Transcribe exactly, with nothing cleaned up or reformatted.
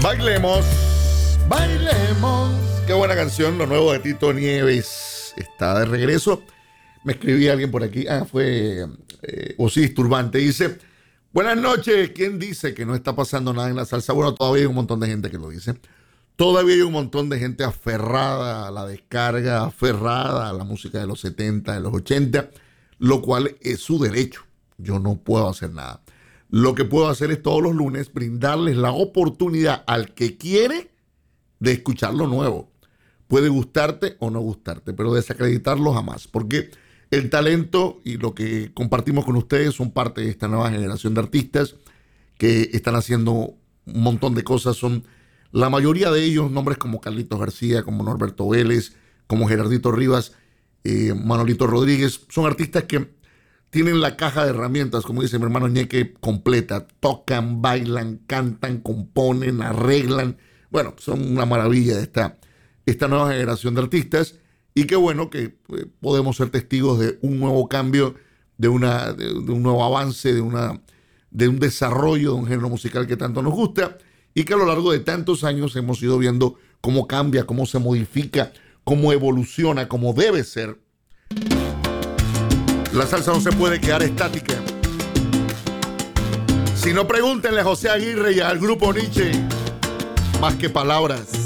Bailemos, bailemos. Qué buena canción, lo nuevo de Tito Nieves. Está de regreso. Me escribí alguien por aquí. Ah, fue eh, Osiris Turbante. Dice, buenas noches. ¿Quién dice que no está pasando nada en la salsa? Bueno, todavía hay un montón de gente que lo dice. Todavía hay un montón de gente aferrada a la descarga, aferrada a la música de los setenta, de los ochenta, lo cual es su derecho. Yo no puedo hacer nada. Lo que puedo hacer es todos los lunes brindarles la oportunidad al que quiere de escuchar lo nuevo. Puede gustarte o no gustarte, pero desacreditarlo jamás, porque el talento y lo que compartimos con ustedes son parte de esta nueva generación de artistas que están haciendo un montón de cosas. Son la mayoría de ellos nombres como Carlitos García, como Norberto Vélez, como Gerardito Rivas, eh, Manolito Rodríguez. Son artistas que tienen la caja de herramientas, como dice mi hermano Ñeque, completa. Tocan, bailan, cantan, componen, arreglan. Bueno, son una maravilla de esta, esta nueva generación de artistas. Y qué bueno que eh, podemos ser testigos de un nuevo cambio, de, una, de, de un nuevo avance, de, una, de un desarrollo de un género musical que tanto nos gusta y que a lo largo de tantos años hemos ido viendo cómo cambia, cómo se modifica, cómo evoluciona, cómo debe ser. La salsa no se puede quedar estática. Si no, pregúntenle a José Aguirre y al grupo Nietzsche. Más que palabras.